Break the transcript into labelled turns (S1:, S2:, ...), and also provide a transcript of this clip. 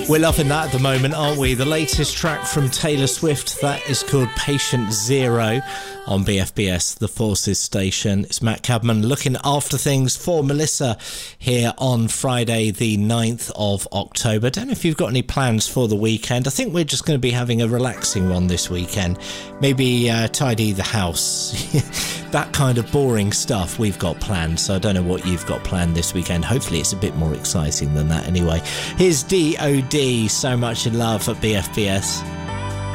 S1: We're loving that at the moment, aren't we? The latest track from Taylor Swift, that is called Patient Zero on BFBS, the Forces station. It's Matt Cadman looking after things for Melissa here on Friday the 9th of October. Don't know if you've got any plans for the weekend. I think we're just going to be having a relaxing one this weekend. Maybe tidy the house. That kind of boring stuff we've got planned, so I don't know what you've got planned this weekend. Hopefully it's a bit more exciting than that anyway. Here's D.O.D. So Much in Love at BFBS.